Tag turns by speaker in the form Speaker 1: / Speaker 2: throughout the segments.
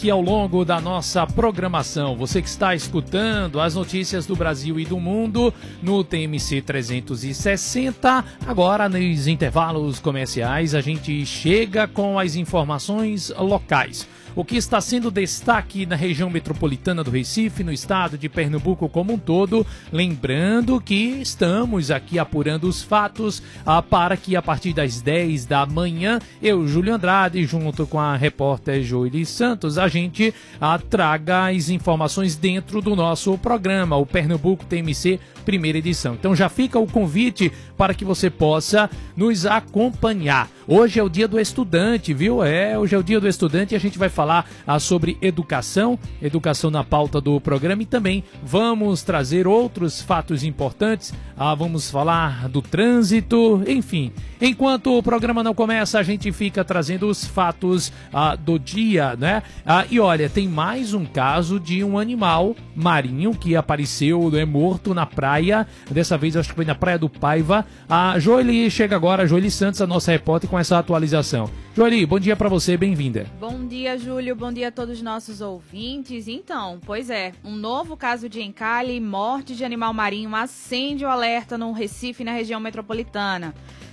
Speaker 1: aqui ao longo da nossa programação. Você que está escutando as notícias do Brasil e do mundo no TMC 360. Agora, nos intervalos comerciais, a gente chega com as informações locais. O que está sendo destaque na região metropolitana do Recife, no estado de Pernambuco como um todo, lembrando que estamos aqui apurando os fatos para que a partir das 10 da manhã, eu, Júlio Andrade, junto com a repórter Joely Santos, a gente traga as informações dentro do nosso programa, o Pernambuco TMC primeira edição. Então já fica o convite para que você possa nos acompanhar. Hoje é o dia do estudante, viu? Hoje é o dia do estudante e a gente vai falar sobre educação na pauta do programa e também vamos trazer outros fatos importantes, vamos falar do trânsito, enfim. Enquanto o programa não começa, a gente fica trazendo os fatos do dia, né? E olha, tem mais um caso de um animal marinho que apareceu morto na praia, dessa vez acho que foi na Praia do Paiva. A Joely chega agora, Joely Santos, a nossa repórter, com essa atualização. Joely, bom dia para você, bem-vinda.
Speaker 2: Bom dia, Júlio, bom dia a todos os nossos ouvintes. Então, pois é, um novo caso de encalhe e morte de animal marinho acende o alerta no Recife, na região metropolitana.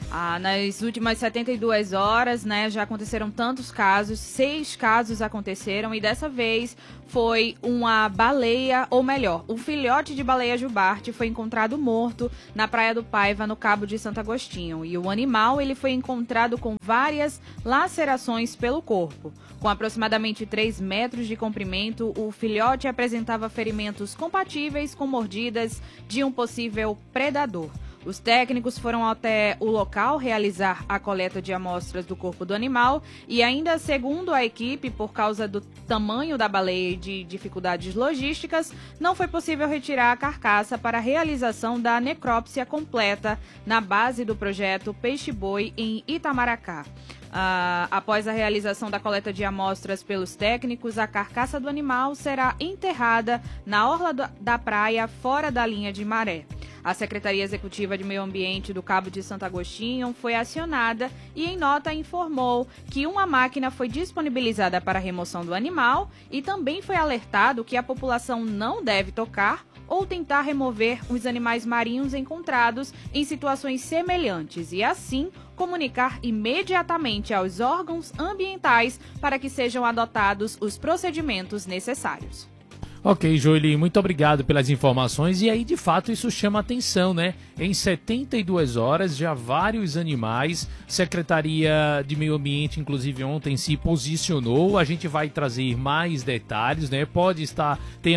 Speaker 2: Nas últimas 72 horas, né, já aconteceram tantos casos, 6 casos aconteceram e dessa vez foi uma baleia, ou melhor, o filhote de baleia jubarte foi encontrado morto na Praia do Paiva, no Cabo de Santo Agostinho. E o animal ele foi encontrado com várias lacerações pelo corpo. Com aproximadamente 3 metros de comprimento, o filhote apresentava ferimentos compatíveis com mordidas de um possível predador. Os técnicos foram até o local realizar a coleta de amostras do corpo do animal e ainda segundo a equipe, por causa do tamanho da baleia e de dificuldades logísticas, não foi possível retirar a carcaça para a realização da necrópsia completa na base do projeto Peixe-Boi em Itamaracá. Após a realização da coleta de amostras pelos técnicos, a carcaça do animal será enterrada na orla da praia, fora da linha de maré. A Secretaria Executiva de Meio Ambiente do Cabo de Santo Agostinho foi acionada e, em nota, informou que uma máquina foi disponibilizada para a remoção do animal e também foi alertado que a população não deve tocar ou tentar remover os animais marinhos encontrados em situações semelhantes e, assim, comunicar imediatamente aos órgãos ambientais para que sejam adotados os procedimentos necessários.
Speaker 1: Ok, Joely, muito obrigado pelas informações. E aí, de fato, isso chama atenção, né? Em 72 horas, já vários animais, Secretaria de Meio Ambiente, inclusive ontem, se posicionou. A gente vai trazer mais detalhes, né? Pode estar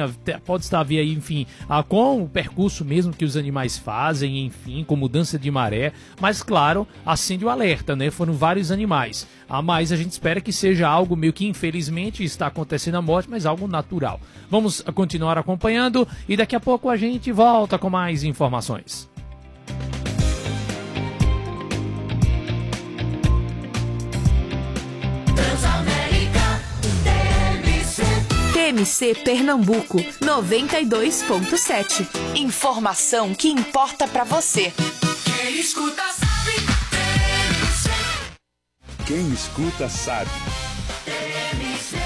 Speaker 1: a ver aí, enfim, com o percurso mesmo que os animais fazem, enfim, com mudança de maré. Mas, claro, acende o alerta, né? Foram vários animais. Mas a gente espera que seja algo meio que, infelizmente, está acontecendo a morte, mas algo natural. Vamos continuar acompanhando e daqui a pouco a gente volta com mais informações.
Speaker 3: TMC Pernambuco 92.7. Informação que importa pra você.
Speaker 4: Quem escuta sabe. TMC.
Speaker 5: Quem escuta sabe.
Speaker 4: TMC.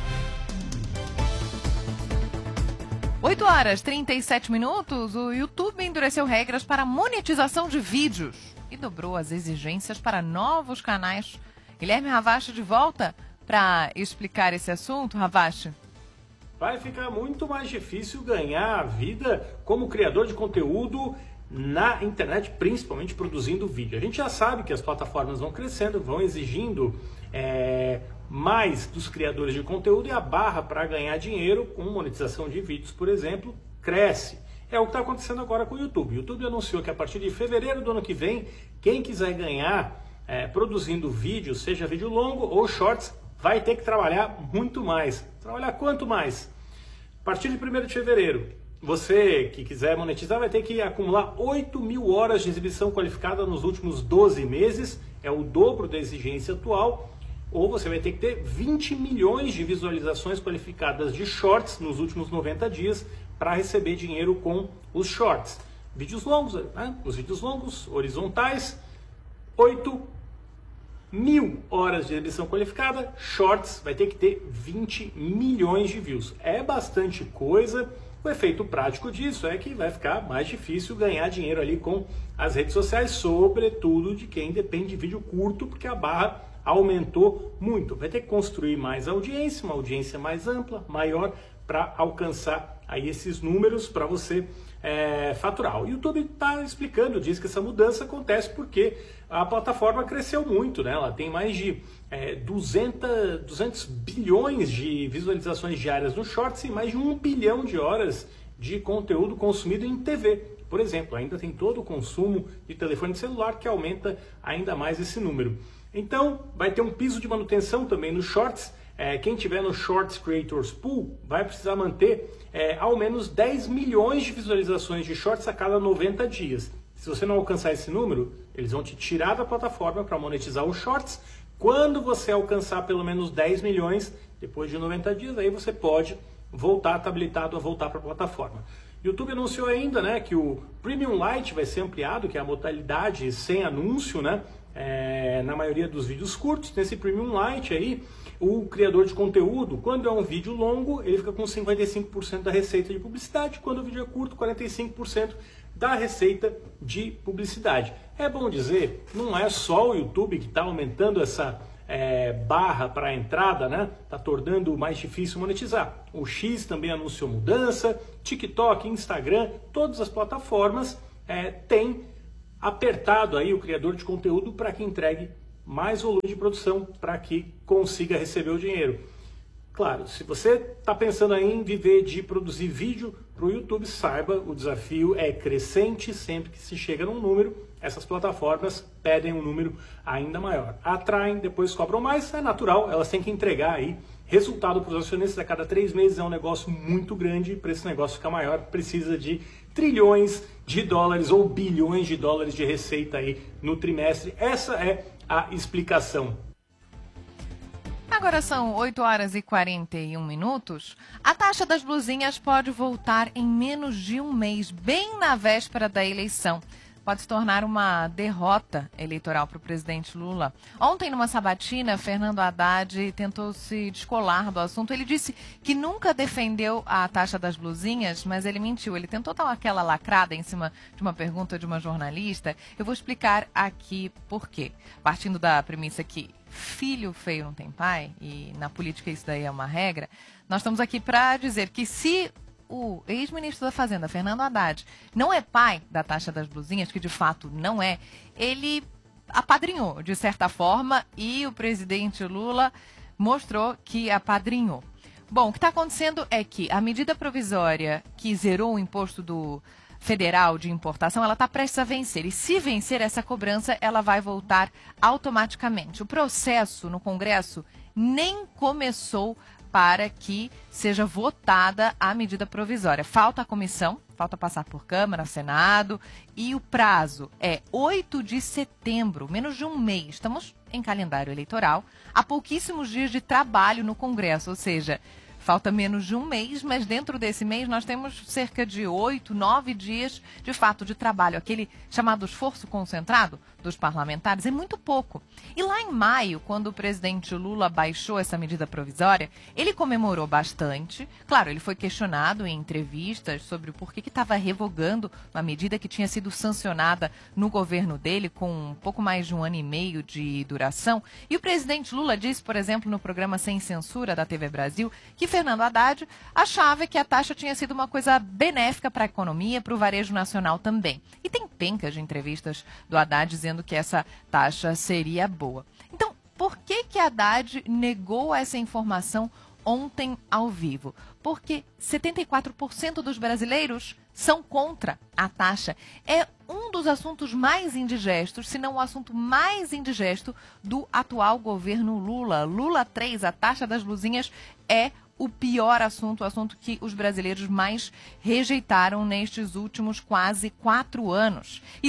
Speaker 6: 8h37, o YouTube endureceu regras para monetização de vídeos e dobrou as exigências para novos canais. Guilherme Ravache de volta para explicar esse assunto. Ravache.
Speaker 7: Vai ficar muito mais difícil ganhar a vida como criador de conteúdo na internet, principalmente produzindo vídeo. A gente já sabe que as plataformas vão crescendo, vão exigindo mais dos criadores de conteúdo e a barra para ganhar dinheiro com monetização de vídeos, por exemplo, cresce. É o que está acontecendo agora com o YouTube. O YouTube anunciou que a partir de fevereiro do ano que vem, quem quiser ganhar produzindo vídeo, seja vídeo longo ou shorts, vai ter que trabalhar muito mais. Trabalhar quanto mais? A partir de 1º de fevereiro, você que quiser monetizar vai ter que acumular 8.000 horas de exibição qualificada nos últimos 12 meses, é o dobro da exigência atual, ou você vai ter que ter 20 milhões de visualizações qualificadas de shorts nos últimos 90 dias para receber dinheiro com os shorts. Vídeos longos, né? Os vídeos longos, horizontais, 8 1.000 horas de exibição qualificada, Shorts vai ter que ter 20 milhões de views. É bastante coisa. O efeito prático disso é que vai ficar mais difícil ganhar dinheiro ali com as redes sociais, sobretudo de quem depende de vídeo curto, porque a barra aumentou muito. Vai ter que construir mais audiência, uma audiência mais ampla, maior, para alcançar aí esses números para você faturar. O YouTube está explicando, diz que essa mudança acontece porque a plataforma cresceu muito, né? Ela tem mais de 200 bilhões de visualizações diárias no Shorts e mais de 1 bilhão de horas de conteúdo consumido em TV. Por exemplo, ainda tem todo o consumo de telefone celular que aumenta ainda mais esse número. Então, vai ter um piso de manutenção também no Shorts. Quem tiver no Shorts Creators Pool vai precisar manter ao menos 10 milhões de visualizações de Shorts a cada 90 dias. Se você não alcançar esse número, eles vão te tirar da plataforma para monetizar os Shorts. Quando você alcançar pelo menos 10 milhões, depois de 90 dias, aí você pode voltar, tá habilitado a voltar para a plataforma. O YouTube anunciou ainda, né, que o Premium Lite vai ser ampliado, que é a modalidade sem anúncio, né, na maioria dos vídeos curtos. Nesse Premium Lite aí, o criador de conteúdo, quando é um vídeo longo, ele fica com 55% da receita de publicidade, quando o vídeo é curto, 45% da receita de publicidade. É bom dizer, não é só o YouTube que está aumentando essa barra para a entrada, né? Está tornando mais difícil monetizar. O X também anunciou mudança, TikTok, Instagram, todas as plataformas têm apertado aí o criador de conteúdo para que entregue mais volume de produção, para que consiga receber o dinheiro. Claro, se você está pensando aí em viver de produzir vídeo para o YouTube, saiba, o desafio é crescente. Sempre que se chega num número, essas plataformas pedem um número ainda maior. Atraem, depois cobram mais, é natural, elas têm que entregar aí resultado para os acionistas a cada 3 meses. É um negócio muito grande, e para esse negócio ficar maior, precisa de trilhões de dólares ou bilhões de dólares de receita aí no trimestre. Essa é a explicação.
Speaker 6: Agora são 8 horas e 41 minutos. A taxa das blusinhas pode voltar em menos de um mês, bem na véspera da eleição. Pode se tornar uma derrota eleitoral para o presidente Lula. Ontem, numa sabatina, Fernando Haddad tentou se descolar do assunto. Ele disse que nunca defendeu a taxa das blusinhas, mas ele mentiu. Ele tentou dar aquela lacrada em cima de uma pergunta de uma jornalista. Eu vou explicar aqui por quê. Partindo da premissa que filho feio não tem pai, e na política isso daí é uma regra, nós estamos aqui para dizer que se o ex-ministro da Fazenda, Fernando Haddad, não é pai da taxa das blusinhas, que de fato não é, ele apadrinhou, de certa forma, e o presidente Lula mostrou que apadrinhou. Bom, o que está acontecendo é que a medida provisória que zerou o imposto do federal de importação, ela está prestes a vencer. E se vencer essa cobrança, ela vai voltar automaticamente. O processo no Congresso nem começou para que seja votada a medida provisória. Falta a comissão, falta passar por Câmara, Senado, e o prazo é 8 de setembro, menos de um mês. Estamos em calendário eleitoral, há pouquíssimos dias de trabalho no Congresso, ou seja, falta menos de um mês, mas dentro desse mês nós temos cerca de 8, 9 dias de fato de trabalho. Aquele chamado esforço concentrado dos parlamentares é muito pouco. E lá em maio, quando o presidente Lula baixou essa medida provisória, ele comemorou bastante. Claro, ele foi questionado em entrevistas sobre o porquê que estava revogando uma medida que tinha sido sancionada no governo dele com um pouco mais de 1 ano e meio de duração. E o presidente Lula disse, por exemplo, no programa Sem Censura da TV Brasil, que Fernando Haddad achava que a taxa tinha sido uma coisa benéfica para a economia, para o varejo nacional também. E tem pencas de entrevistas do Haddad dizendo que essa taxa seria boa. Então, por que Haddad negou essa informação ontem ao vivo? Porque 74% dos brasileiros são contra a taxa. É um dos assuntos mais indigestos, se não o assunto mais indigesto do atual governo Lula. Lula 3, a taxa das blusinhas, é o pior assunto, o assunto que os brasileiros mais rejeitaram nestes últimos quase 4 anos. E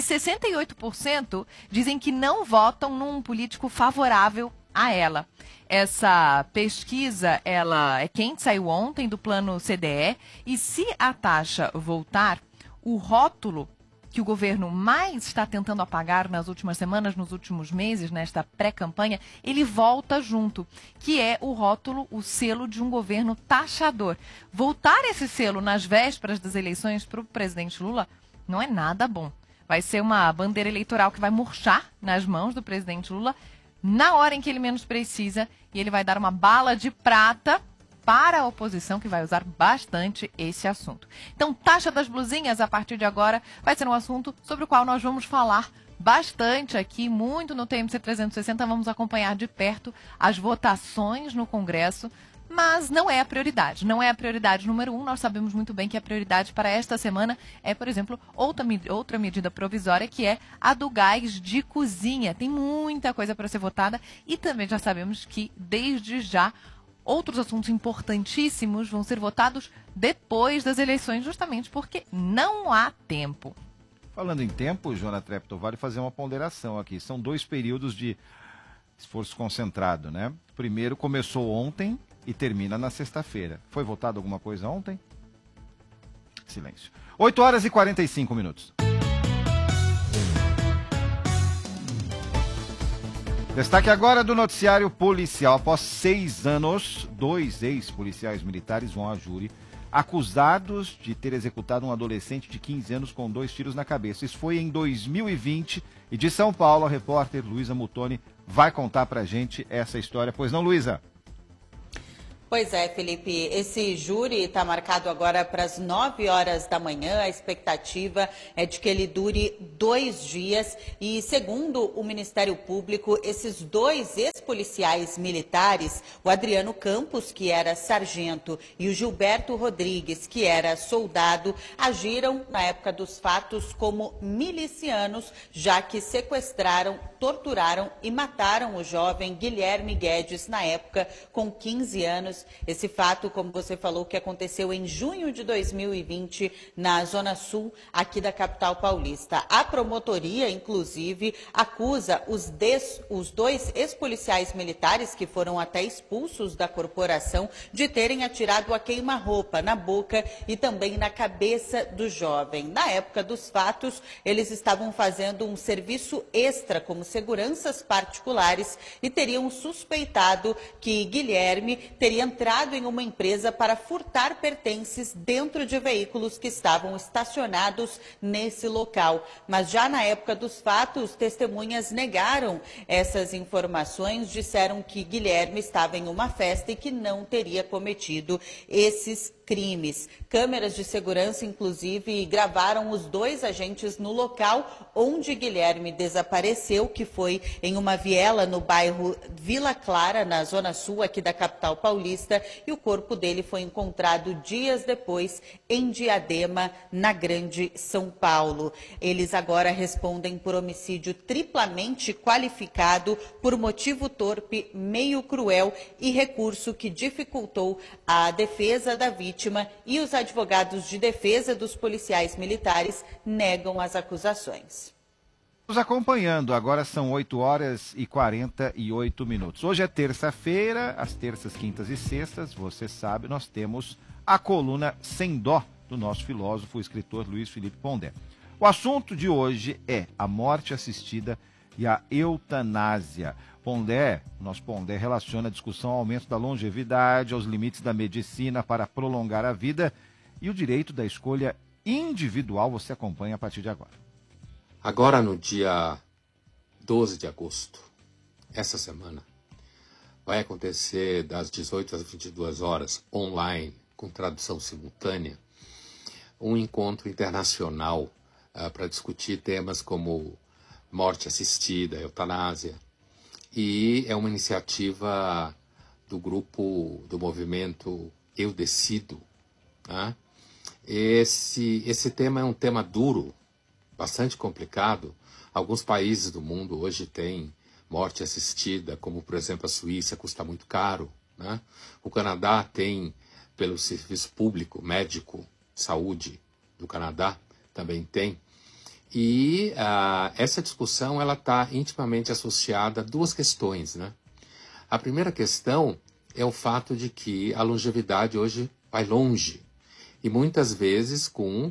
Speaker 6: 68% dizem que não votam num político favorável a ela. Essa pesquisa, ela é quente, saiu ontem do plano CDE, e se a taxa voltar, o rótulo que o governo mais está tentando apagar nas últimas semanas, nos últimos meses, nesta pré-campanha, ele volta junto, que é o rótulo, o selo de um governo taxador. Voltar esse selo nas vésperas das eleições para o presidente Lula não é nada bom. Vai ser uma bandeira eleitoral que vai murchar nas mãos do presidente Lula na hora em que ele menos precisa, e ele vai dar uma bala de prata para a oposição, que vai usar bastante esse assunto. Então, taxa das blusinhas, a partir de agora, vai ser um assunto sobre o qual nós vamos falar bastante aqui, muito no TMC 360. Vamos acompanhar de perto as votações no Congresso, mas não é a prioridade. Não é a prioridade número 1. Nós sabemos muito bem que a prioridade para esta semana é, por exemplo, outra medida provisória, que é a do gás de cozinha. Tem muita coisa para ser votada e também já sabemos que, desde já, outros assuntos importantíssimos vão ser votados depois das eleições, justamente porque não há tempo.
Speaker 8: Falando em tempo, Joana Treptow, vale fazer uma ponderação aqui. São 2 períodos de esforço concentrado, né? Primeiro começou ontem e termina na sexta-feira. Foi votado alguma coisa ontem? Silêncio. 8h45. Destaque agora do noticiário policial. Após 6 anos, 2 ex-policiais militares vão a júri acusados de ter executado um adolescente de 15 anos com 2 tiros na cabeça. Isso foi em 2020 e de São Paulo, a repórter Luísa Mutoni vai contar pra gente essa história. Pois não, Luísa?
Speaker 9: Pois é, Felipe, esse júri está marcado agora para as 9 horas da manhã. A expectativa é de que ele dure 2 dias e, segundo o Ministério Público, esses 2 ex-policiais militares, o Adriano Campos, que era sargento, e o Gilberto Rodrigues, que era soldado, agiram na época dos fatos como milicianos, já que sequestraram, torturaram e mataram o jovem Guilherme Guedes, na época com 15 anos. Esse fato, como você falou, que aconteceu em junho de 2020 na Zona Sul, aqui da capital paulista. A promotoria, inclusive, acusa os 2 ex-policiais militares, que foram até expulsos da corporação, de terem atirado a queima-roupa na boca e também na cabeça do jovem. Na época dos fatos, eles estavam fazendo um serviço extra como seguranças particulares e teriam suspeitado que Guilherme teria entrado em uma empresa para furtar pertences dentro de veículos que estavam estacionados nesse local. Mas já na época dos fatos, testemunhas negaram essas informações, disseram que Guilherme estava em uma festa e que não teria cometido esses crimes. Câmeras de segurança, inclusive, gravaram os 2 agentes no local onde Guilherme desapareceu, que foi em uma viela no bairro Vila Clara, na Zona Sul, aqui da capital paulista, e o corpo dele foi encontrado dias depois em Diadema, na Grande São Paulo. Eles agora respondem por homicídio triplamente qualificado por motivo torpe, meio cruel e recurso que dificultou a defesa da vítima, e os advogados de defesa dos policiais militares negam as acusações.
Speaker 8: Nos acompanhando, agora são 8h48. Hoje é terça-feira, às terças, quintas e sextas, você sabe, nós temos a coluna Sem Dó do nosso filósofo e escritor Luiz Felipe Pondé. O assunto de hoje é a morte assistida e a eutanásia. Nosso Pondé relaciona a discussão ao aumento da longevidade, aos limites da medicina para prolongar a vida e o direito da escolha individual. Você acompanha a partir de agora.
Speaker 10: Agora, no dia 12 de agosto, essa semana, vai acontecer das 18 às 22 horas, online, com tradução simultânea, um encontro internacional para discutir temas como morte assistida, eutanásia. E é uma iniciativa do grupo, do movimento Eu Decido. Né? Esse tema é um tema duro, bastante complicado. Alguns países do mundo hoje têm morte assistida, como, por exemplo, a Suíça, custa muito caro. Né? O Canadá tem, pelo serviço público, médico, saúde do Canadá, também tem. E essa discussão está intimamente associada a 2 questões. Né? A primeira questão é o fato de que a longevidade hoje vai longe. E muitas vezes com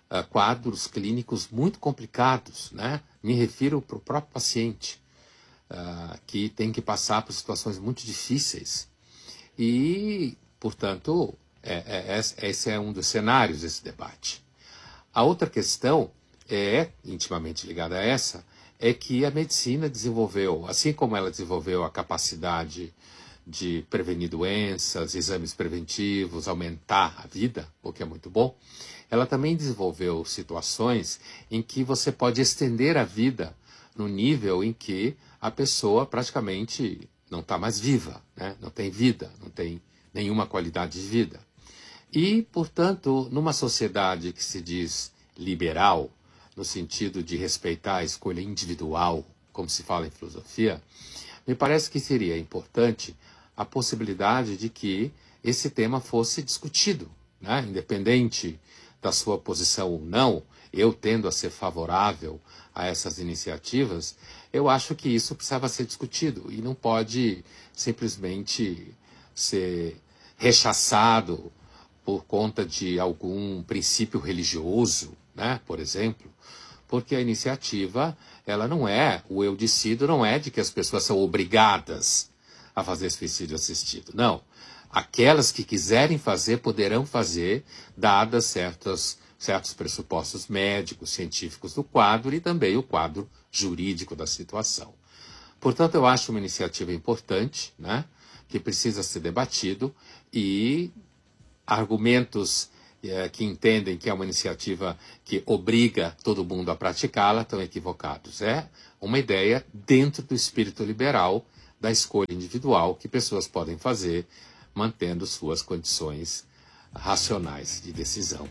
Speaker 10: quadros clínicos muito complicados, né? Me refiro para o próprio paciente, que tem que passar por situações muito difíceis. E, portanto, esse é um dos cenários desse debate. A outra questão intimamente ligada a essa, é que a medicina desenvolveu, assim como ela desenvolveu a capacidade de prevenir doenças, exames preventivos, aumentar a vida, o que é muito bom, ela também desenvolveu situações em que você pode estender a vida no nível em que a pessoa praticamente não está mais viva, né? Não tem vida, não tem nenhuma qualidade de vida. E, portanto, numa sociedade que se diz liberal, no sentido de respeitar a escolha individual, como se fala em filosofia, me parece que seria importante a possibilidade de que esse tema fosse discutido, né? Independente da sua posição ou não, eu tendo a ser favorável a essas iniciativas, eu acho que isso precisava ser discutido e não pode simplesmente ser rechaçado por conta de algum princípio religioso, né, por exemplo, porque a iniciativa, ela não é, o eu decido não é de que as pessoas são obrigadas a fazer suicídio assistido, não. Aquelas que quiserem fazer, poderão fazer, dadas certos pressupostos médicos, científicos do quadro e também o quadro jurídico da situação. Portanto, eu acho uma iniciativa importante, né, que precisa ser debatido e argumentos que entendem que é uma iniciativa que obriga todo mundo a praticá-la estão equivocados. É uma ideia dentro do espírito liberal da escolha individual que pessoas podem fazer mantendo suas condições racionais de decisão.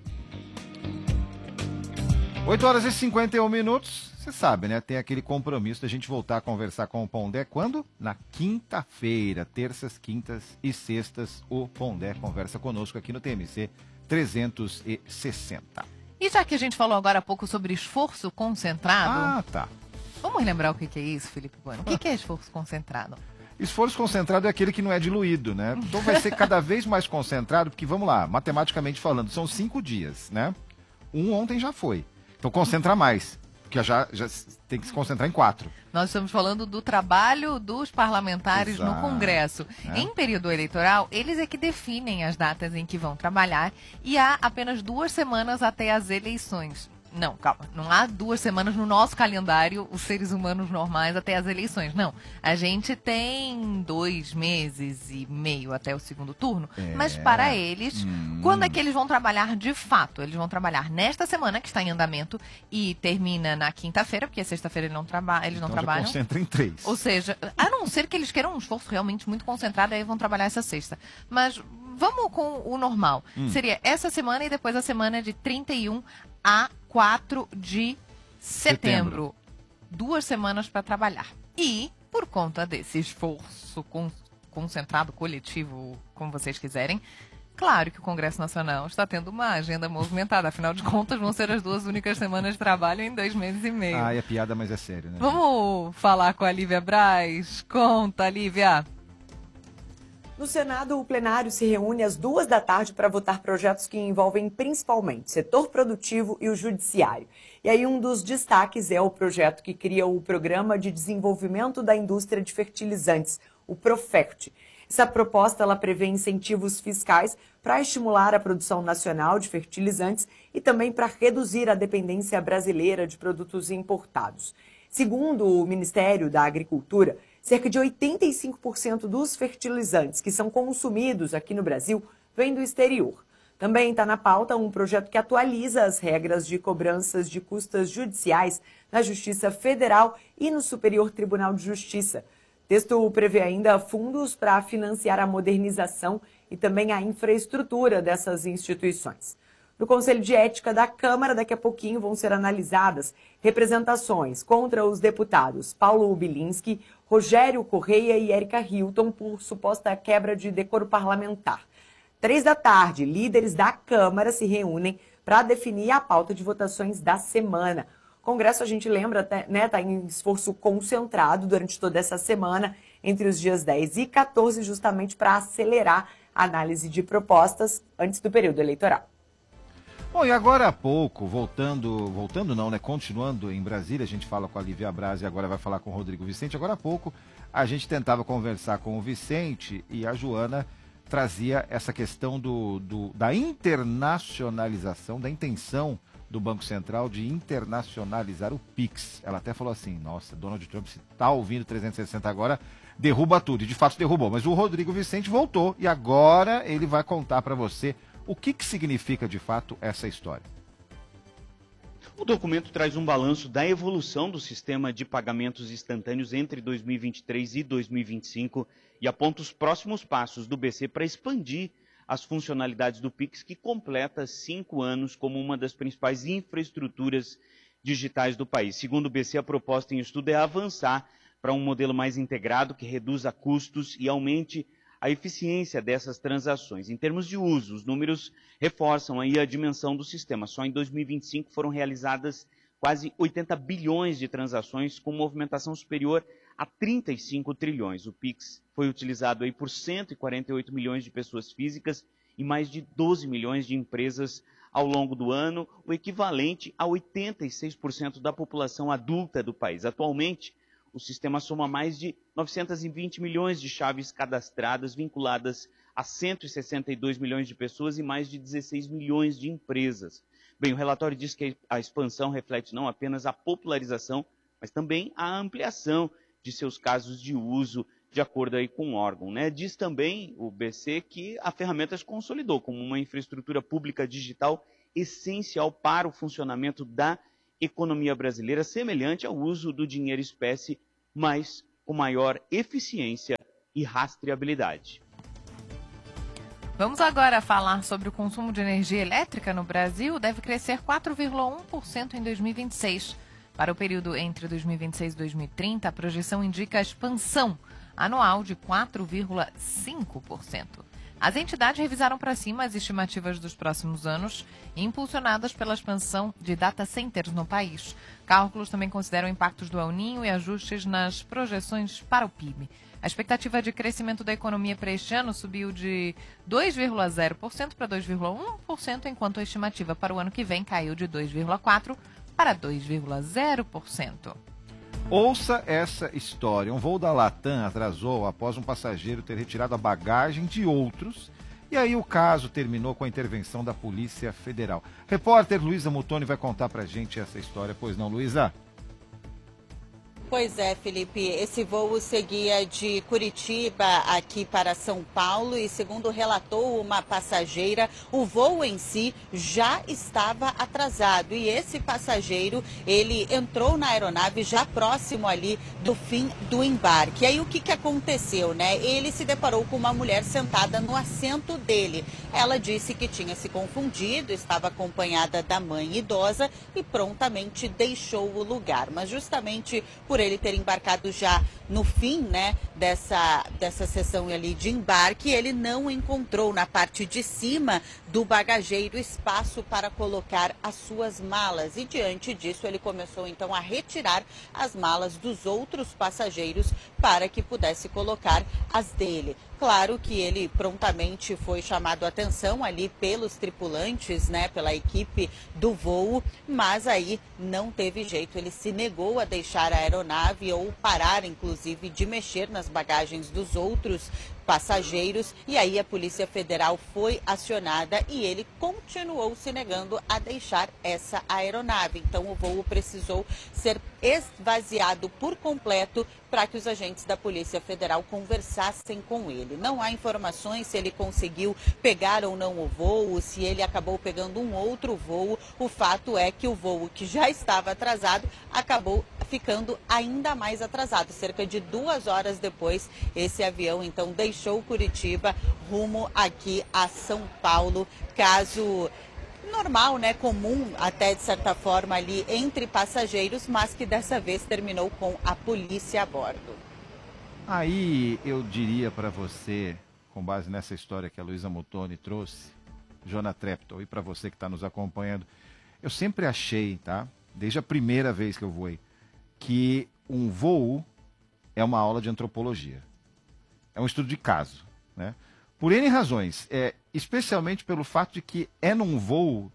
Speaker 8: 8h51. Você sabe, né? Tem aquele compromisso da gente voltar a conversar com o Pondé. Quando? Na quinta-feira. Terças, quintas e sextas, o Pondé conversa conosco aqui no TMC 360.
Speaker 6: E já que a gente falou agora há pouco sobre esforço concentrado...
Speaker 8: Ah, tá.
Speaker 6: Vamos relembrar o que é isso, Felipe Bueno? O que é esforço concentrado?
Speaker 8: Esforço concentrado é aquele que não é diluído, né? Então vai ser cada vez mais concentrado, porque, vamos lá, matematicamente falando, são 5 dias, né? Ontem já foi. Então concentra mais, porque já tem que se concentrar em 4.
Speaker 6: Nós estamos falando do trabalho dos parlamentares no Congresso. Em período eleitoral, eles é que definem as datas em que vão trabalhar e há apenas 2 semanas até as eleições. Não, calma, não há 2 semanas no nosso calendário, os seres humanos normais, até as eleições. Não, a gente tem 2 meses e meio até o segundo turno, mas para eles, quando é que eles vão trabalhar de fato? Eles vão trabalhar nesta semana, que está em andamento, e termina na quinta-feira, porque sexta-feira eles não trabalham.
Speaker 8: Concentra em 3.
Speaker 6: Ou seja, a não ser que eles queiram um esforço realmente muito concentrado, aí vão trabalhar essa sexta. Mas vamos com o normal. Seria essa semana e depois a semana de 31 a 4 de setembro. 2 semanas para trabalhar. E, por conta desse esforço concentrado, coletivo, como vocês quiserem, claro que o Congresso Nacional está tendo uma agenda movimentada. Afinal de contas, vão ser as 2 únicas semanas de trabalho em 2 meses e meio.
Speaker 8: Ah, é piada, mas é sério, né?
Speaker 6: Vamos falar com a Lívia Braz? Conta, Lívia.
Speaker 11: No Senado, o plenário se reúne às 2 da tarde para votar projetos que envolvem principalmente o setor produtivo e o judiciário. E aí um dos destaques é o projeto que cria o Programa de Desenvolvimento da Indústria de Fertilizantes, o Profect. Essa proposta ela prevê incentivos fiscais para estimular a produção nacional de fertilizantes e também para reduzir a dependência brasileira de produtos importados. Segundo o Ministério da Agricultura, cerca de 85% dos fertilizantes que são consumidos aqui no Brasil vêm do exterior. Também está na pauta um projeto que atualiza as regras de cobranças de custas judiciais na Justiça Federal e no Superior Tribunal de Justiça. O texto prevê ainda fundos para financiar a modernização e também a infraestrutura dessas instituições. No Conselho de Ética da Câmara, daqui a pouquinho vão ser analisadas representações contra os deputados Paulo Bilinski, Rogério Correia e Érica Hilton por suposta quebra de decoro parlamentar. 3 da tarde, líderes da Câmara se reúnem para definir a pauta de votações da semana. O Congresso, a gente lembra, está em esforço concentrado durante toda essa semana, entre os dias 10 e 14, justamente para acelerar a análise de propostas antes do período eleitoral.
Speaker 8: Bom, e agora há pouco, voltando não, né? Continuando em Brasília, a gente fala com a Lívia Braz e agora vai falar com o Rodrigo Vicente. Agora há pouco a gente tentava conversar com o Vicente e a Joana trazia essa questão da internacionalização, da intenção do Banco Central de internacionalizar o Pix. Ela até falou assim, nossa, Donald Trump, se está ouvindo 360 agora, derruba tudo. E de fato derrubou. Mas o Rodrigo Vicente voltou e agora ele vai contar para você o que significa de fato essa história.
Speaker 12: O documento traz um balanço da evolução do sistema de pagamentos instantâneos entre 2023 e 2025 e aponta os próximos passos do BC para expandir as funcionalidades do Pix, que completa 5 anos como uma das principais infraestruturas digitais do país. Segundo o BC, a proposta em estudo é avançar para um modelo mais integrado que reduza custos e aumente a eficiência dessas transações. Em termos de uso, os números reforçam aí a dimensão do sistema. Só em 2025 foram realizadas quase 80 bilhões de transações com movimentação superior a 35 trilhões. O Pix foi utilizado aí por 148 milhões de pessoas físicas e mais de 12 milhões de empresas ao longo do ano, o equivalente a 86% da população adulta do país. Atualmente, o sistema soma mais de 920 milhões de chaves cadastradas, vinculadas a 162 milhões de pessoas e mais de 16 milhões de empresas. Bem, o relatório diz que a expansão reflete não apenas a popularização, mas também a ampliação de seus casos de uso, de acordo aí com o órgão, né? Diz também o BC que a ferramenta se consolidou como uma infraestrutura pública digital essencial para o funcionamento da economia brasileira, semelhante ao uso do dinheiro espécie, mas com maior eficiência e rastreabilidade.
Speaker 6: Vamos agora falar sobre o consumo de energia elétrica no Brasil. Deve crescer 4,1% em 2026. Para o período entre 2026 e 2030, a projeção indica a expansão anual de 4,5%. As entidades revisaram para cima as estimativas dos próximos anos, impulsionadas pela expansão de data centers no país. Cálculos também consideram impactos do El Niño e ajustes nas projeções para o PIB. A expectativa de crescimento da economia para este ano subiu de 2,0% para 2,1%, enquanto a estimativa para o ano que vem caiu de 2,4% para 2,0%.
Speaker 8: Ouça essa história. Um voo da Latam atrasou após um passageiro ter retirado a bagagem de outros. E aí o caso terminou com a intervenção da Polícia Federal. Repórter Luísa Mutoni vai contar pra gente essa história. Pois não, Luísa?
Speaker 9: Pois é, Felipe, esse voo seguia de Curitiba aqui para São Paulo e, segundo relatou uma passageira, o voo em si já estava atrasado e esse passageiro, ele entrou na aeronave já próximo ali do fim do embarque. E aí o que aconteceu, né? Ele se deparou com uma mulher sentada no assento dele. Ela disse que tinha se confundido, estava acompanhada da mãe idosa e prontamente deixou o lugar. Mas justamente por ele ter embarcado já no fim, né, dessa sessão ali de embarque, ele não encontrou na parte de cima do bagageiro espaço para colocar as suas malas. E diante disso, ele começou então a retirar as malas dos outros passageiros para que pudesse colocar as dele. Claro que ele prontamente foi chamado a atenção ali pelos tripulantes, né, pela equipe do voo, mas aí não teve jeito. Ele se negou a deixar a aeronave ou parar, inclusive, de mexer nas bagagens dos outros passageiros. E aí a Polícia Federal foi acionada e ele continuou se negando a deixar essa aeronave. Então o voo precisou ser esvaziado por completo para que os agentes da Polícia Federal conversassem com ele. Não há informações se ele conseguiu pegar ou não o voo, se ele acabou pegando um outro voo. O fato é que o voo que já estava atrasado acabou ficando ainda mais atrasado. Cerca de 2 horas depois, esse avião então deixou Curitiba rumo aqui a São Paulo. Caso normal, né, comum até de certa forma ali entre passageiros, mas que dessa vez terminou com a polícia a bordo.
Speaker 8: Aí eu diria para você, com base nessa história que a Luísa Mutoni trouxe, Jona Treptow, e para você que está nos acompanhando, eu sempre achei, tá, desde a primeira vez que eu voei, que um voo é uma aula de antropologia. É um estudo de caso, né? Por N razões, especialmente pelo fato de que é num voo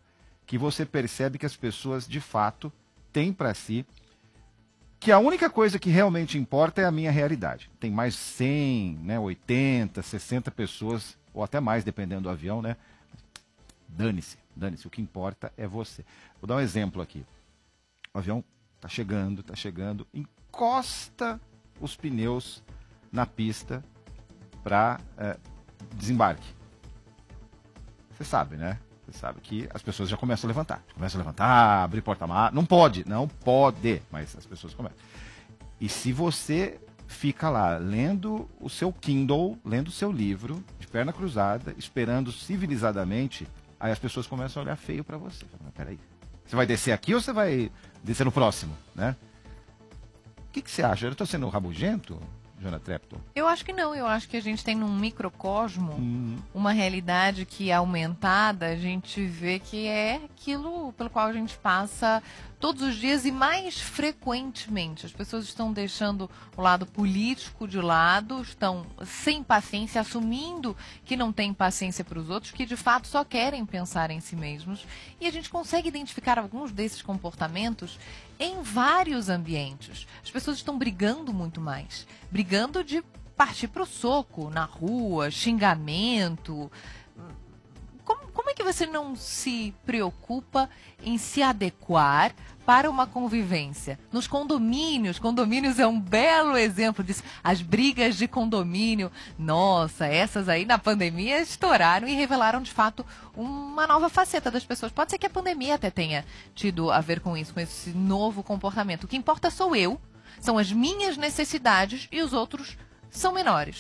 Speaker 8: que você percebe que as pessoas, de fato, têm para si que a única coisa que realmente importa é a minha realidade. Tem mais 100, né, 80, 60 pessoas, ou até mais, dependendo do avião, né? Dane-se, o que importa é você. Vou dar um exemplo aqui. O avião está chegando, encosta os pneus na pista para desembarque. Você sabe, né? Você sabe que as pessoas já começam a levantar, abrir porta-malas. Não pode, mas as pessoas começam. E se você fica lá lendo o seu Kindle, lendo o seu livro, de perna cruzada, esperando civilizadamente, aí as pessoas começam a olhar feio para você. Mas peraí, você vai descer aqui ou você vai descer no próximo, né? O que você acha? Eu estou sendo rabugento, Joana Trepton?
Speaker 6: Eu acho que não, eu acho que a gente tem num microcosmo uma realidade que aumentada, a gente vê que é aquilo pelo qual a gente passa todos os dias e mais frequentemente. As pessoas estão deixando o lado político de lado, estão sem paciência, assumindo que não têm paciência para os outros, que de fato só querem pensar em si mesmos. E a gente consegue identificar alguns desses comportamentos em vários ambientes. As pessoas estão brigando muito mais, brigando de partir para o soco na rua, xingamento. Como é que você não se preocupa em se adequar para uma convivência? Nos condomínios é um belo exemplo disso. As brigas de condomínio, nossa, essas aí na pandemia estouraram e revelaram de fato uma nova faceta das pessoas. Pode ser que a pandemia até tenha tido a ver com isso, com esse novo comportamento. O que importa sou eu, são as minhas necessidades e os outros são menores.